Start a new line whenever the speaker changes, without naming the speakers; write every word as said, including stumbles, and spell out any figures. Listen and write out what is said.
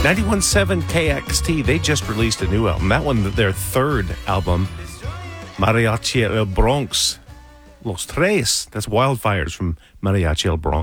ninety-one point seven K X T, they just released a new album. That one, their third album, Mariachi El Bronx. Los Tres. That's Wildfires from Mariachi El Bronx.